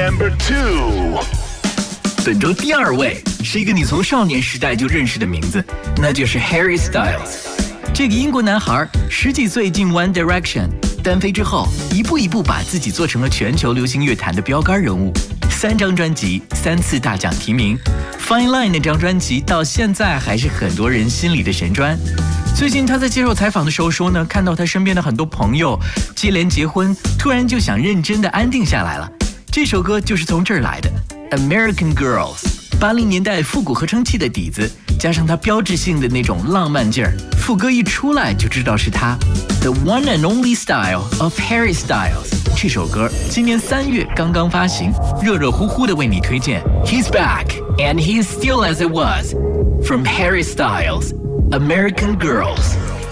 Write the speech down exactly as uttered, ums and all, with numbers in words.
Number two。 本周第二位是一个你从少年时代就认识的名字，那就是 Harry Styles。这个英国男孩十几岁进 One Direction， 单飞之后一步一步把自己做成了全球流行乐坛的标杆人物，三张专辑，三次大奖提名。Fine Line 那张专辑到现在还是很多人心里的神专。最近他在接受采访的时候说呢，看到他身边的很多朋友接连结婚，突然就想认真的安定下来了。这首歌就是从这儿来的 American Girls， 八零年代复古合成器的底子，加上他标志性的那种浪漫劲儿，副歌一出来就知道是他 The One and Only Style of Harry Styles。 这首歌今年三月刚刚发行，热热乎乎的为你推荐 He's back and he's still as it was From Harry Styles American Girls。